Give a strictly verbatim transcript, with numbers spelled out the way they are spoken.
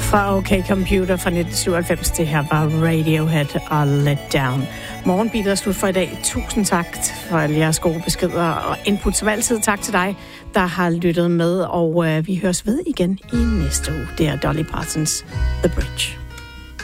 Fra OK Computer fra nitten syvoghalvfems. Det her var Radiohead og Let Down. Morgenbeat er slut for i dag. Tusind tak for alle jeres gode beskeder og input. Som altid tak til dig, der har lyttet med. Og øh, vi høres ved igen i næste uge. Det er Dolly Partons The Bridge.